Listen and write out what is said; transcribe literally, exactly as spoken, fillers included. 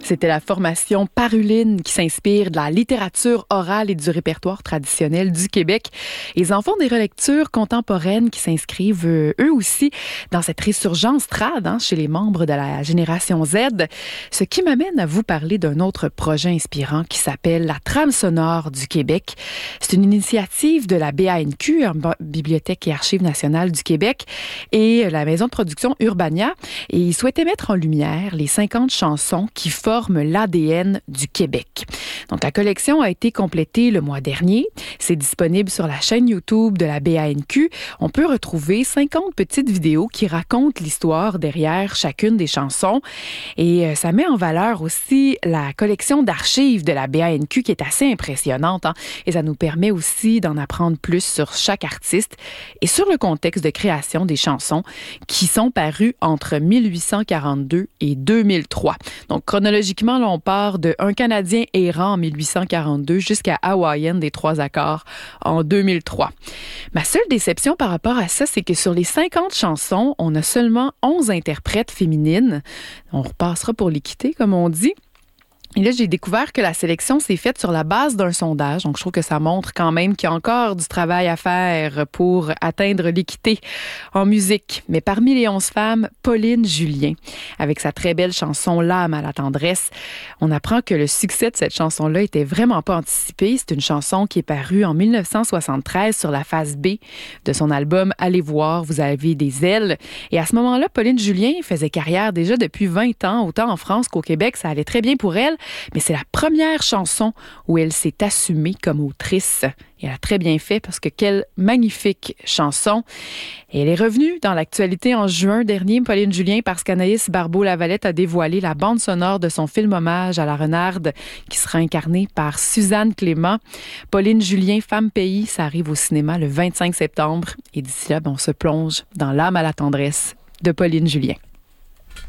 C'était la formation Paruline qui s'inspire de la littérature orale et du répertoire traditionnel du Québec. Les enfants des relectures contemporaines qui s'inscrivent euh, eux aussi dans cette résurgence trad hein, chez les membres de la génération Z. Ce qui m'amène à vous parler d'un autre projet inspirant qui s'appelle la Trame sonore du Québec. C'est une initiative de la B A N Q, Bibliothèque et Archives nationales du Québec, et la maison de production Urbania. Et ils souhaitaient mettre en lumière les cinquante chansons qui forment l'A D N du Québec. Donc, la collection a été complétée le mois dernier. C'est disponible sur la chaîne YouTube de la B A N Q. On peut retrouver cinquante petites vidéos qui racontent l'histoire derrière chacune des chansons. Et euh, ça met en valeur aussi la collection d'archives de la B A N Q qui est assez impressionnante. Hein? Et ça nous permet aussi d'en apprendre plus sur chaque artiste et sur le contexte de création des chansons qui sont parues entre mille huit cent quarante-deux et deux mille trois. Donc, chronologiquement, là, on part de Un Canadien errant en mille huit cent quarante-deux jusqu'à Hawaïenne des trois accords en deux mille trois. Ma seule déception par rapport à ça, c'est que sur les cinquante chansons, on a seulement onze interprètes féminines. On repassera pour l'équité, comme on dit. Et là, j'ai découvert que la sélection s'est faite sur la base d'un sondage. Donc, je trouve que ça montre quand même qu'il y a encore du travail à faire pour atteindre l'équité en musique. Mais parmi les onze femmes, Pauline Julien, avec sa très belle chanson « L'âme à la tendresse », on apprend que le succès de cette chanson-là était vraiment pas anticipé. C'est une chanson qui est parue en mille neuf cent soixante-treize sur la face B de son album « Allez voir, vous avez des ailes ». Et à ce moment-là, Pauline Julien faisait carrière déjà depuis vingt ans, autant en France qu'au Québec. Ça allait très bien pour elle. Mais c'est la première chanson où elle s'est assumée comme autrice. Et elle a très bien fait parce que quelle magnifique chanson. Et elle est revenue dans l'actualité en juin dernier, Pauline Julien, parce qu'Anaïs Barbeau-Lavalette a dévoilé la bande sonore de son film hommage à la renarde qui sera incarnée par Suzanne Clément. Pauline Julien, Femme Pays, ça arrive au cinéma le vingt-cinq septembre. Et d'ici là, ben, on se plonge dans L'âme à la tendresse de Pauline Julien.